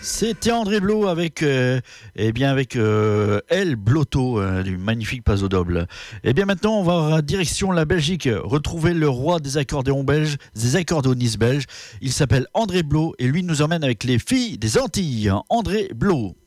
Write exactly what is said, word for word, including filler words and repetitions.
C'était André Blot avec, euh, eh bien avec euh, El Blotto, euh, du magnifique Paso Doble. Et bien maintenant, on va en direction la Belgique, retrouver le roi des accordéons belges, des accordéonistes belges. Il s'appelle André Blot et lui nous emmène avec les filles des Antilles. André Blot.